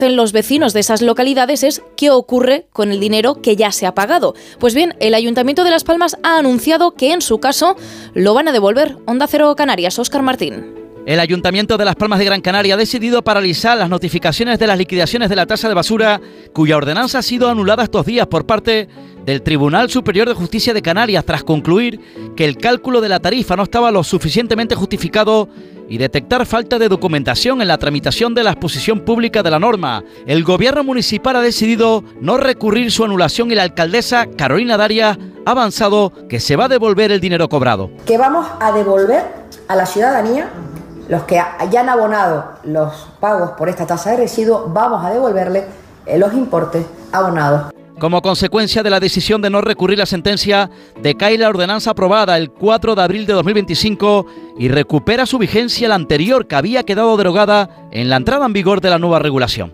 los vecinos de esas localidades es qué ocurre con el dinero que ya se ha pagado. Pues bien, el Ayuntamiento de Las Palmas ha anunciado que en su caso lo van a devolver. Onda Cero Canarias, Óscar Martín. El Ayuntamiento de Las Palmas de Gran Canaria ha decidido paralizar las notificaciones de las liquidaciones de la tasa de basura, cuya ordenanza ha sido anulada estos días por parte del Tribunal Superior de Justicia de Canarias, tras concluir que el cálculo de la tarifa no estaba lo suficientemente justificado y detectar falta de documentación en la tramitación de la exposición pública de la norma. El gobierno municipal ha decidido no recurrir su anulación y la alcaldesa Carolina Darias ha avanzado que se va a devolver el dinero cobrado. Que vamos a devolver a la ciudadanía, los que hayan abonado los pagos por esta tasa de residuos, vamos a devolverle los importes abonados. Como consecuencia de la decisión de no recurrir la sentencia, decae la ordenanza aprobada el 4 de abril de 2025 y recupera su vigencia la anterior, que había quedado derogada en la entrada en vigor de la nueva regulación.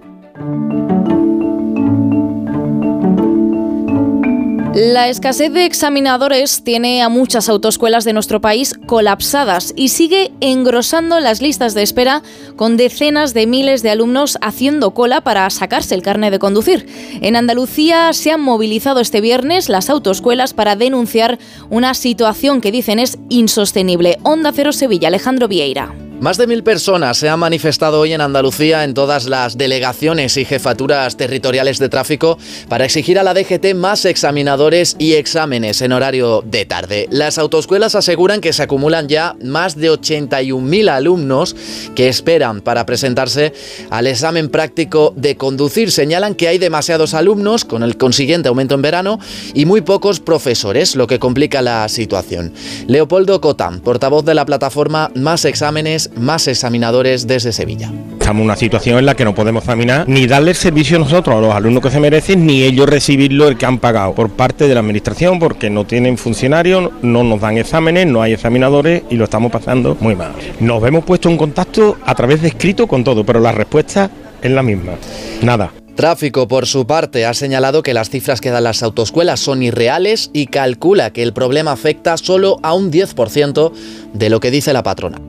La escasez de examinadores tiene a muchas autoescuelas de nuestro país colapsadas y sigue engrosando las listas de espera, con decenas de miles de alumnos haciendo cola para sacarse el carnet de conducir. En Andalucía se han movilizado este viernes las autoescuelas para denunciar una situación que dicen es insostenible. Onda Cero Sevilla, Alejandro Vieira. Más de 1.000 personas se han manifestado hoy en Andalucía en todas las delegaciones y jefaturas territoriales de tráfico para exigir a la DGT más examinadores y exámenes en horario de tarde. Las autoescuelas aseguran que se acumulan ya más de 81.000 alumnos que esperan para presentarse al examen práctico de conducir. Señalan que hay demasiados alumnos, con el consiguiente aumento en verano, y muy pocos profesores, lo que complica la situación. Leopoldo Cotán, portavoz de la plataforma Más Exámenes, Más Examinadores desde Sevilla. Estamos en una situación en la que no podemos examinar ni darle el servicio nosotros a los alumnos que se merecen, ni ellos recibirlo el que han pagado por parte de la administración, porque no tienen funcionarios, no nos dan exámenes, no hay examinadores y lo estamos pasando muy mal. Nos hemos puesto en contacto a través de escrito con todo, pero la respuesta es la misma, nada. Tráfico, por su parte, ha señalado que las cifras que dan las autoescuelas son irreales y calcula que el problema afecta solo a un 10% de lo que dice la patrona.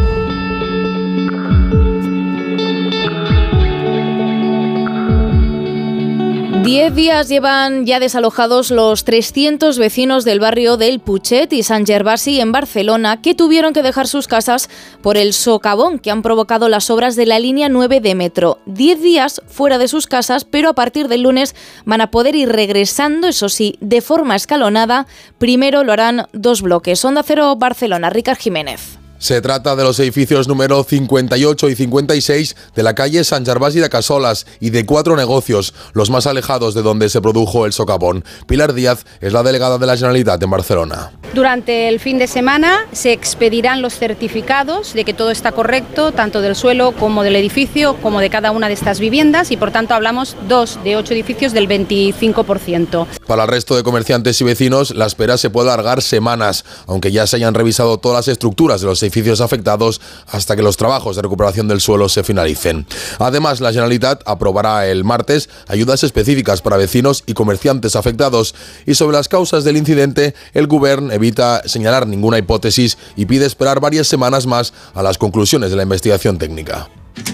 10 días llevan ya desalojados los 300 vecinos del barrio del Putxet y Sant Gervasi en Barcelona, que tuvieron que dejar sus casas por el socavón que han provocado las obras de la línea 9 de metro. 10 días fuera de sus casas, pero a partir del lunes van a poder ir regresando, eso sí, de forma escalonada. Primero lo harán 2 bloques. Onda Cero Barcelona, Ricard Jiménez. Se trata de los edificios número 58 y 56 de la calle Sant Gervasi de Cassolas y de 4 negocios, los más alejados de donde se produjo el socavón. Pilar Díaz es la delegada de la Generalitat en Barcelona. Durante el fin de semana se expedirán los certificados de que todo está correcto, tanto del suelo como del edificio, como de cada una de estas viviendas, y por tanto hablamos 2 de 8 edificios del 25%. Para el resto de comerciantes y vecinos, la espera se puede alargar semanas, aunque ya se hayan revisado todas las estructuras de los edificios afectados hasta que los trabajos de recuperación del suelo se finalicen. Además, la Generalitat aprobará el martes ayudas específicas para vecinos y comerciantes afectados, y sobre las causas del incidente, el Govern evita señalar ninguna hipótesis y pide esperar varias semanas más a las conclusiones de la investigación técnica.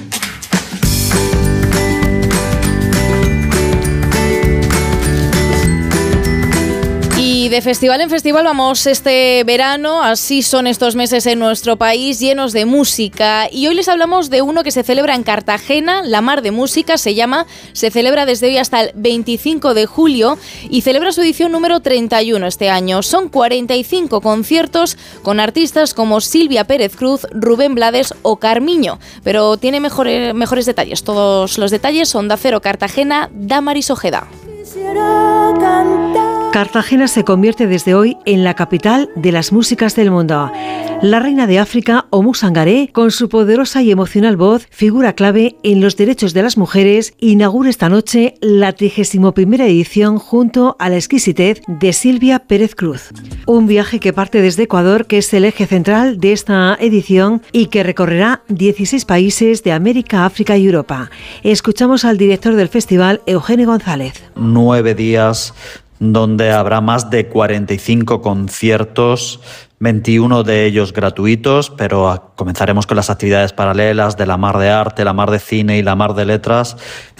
Y de festival en festival vamos este verano, así son estos meses en nuestro país, llenos de música. Y hoy les hablamos de uno que se celebra en Cartagena, La Mar de Música se llama, se celebra desde hoy hasta el 25 de julio y celebra su edición número 31 este año. Son 45 conciertos con artistas como Silvia Pérez Cruz, Rubén Blades o Carmiño, pero tiene mejores detalles. Todos los detalles, Onda Cero Cartagena, Damaris Ojeda. Cartagena se convierte desde hoy en la capital de las músicas del mundo. La reina de África, Oumou Sangaré, con su poderosa y emocional voz, figura clave en los derechos de las mujeres, inaugura esta noche la 31ª edición junto a la exquisitez de Silvia Pérez Cruz. Un viaje que parte desde Ecuador, que es el eje central de esta edición y que recorrerá 16 países de América, África y Europa. Escuchamos al director del festival, Eugenio González. 9 días donde habrá más de 45 conciertos, 21 de ellos gratuitos, pero comenzaremos con las actividades paralelas de la Mar de Arte, la Mar de Cine y la Mar de Letras.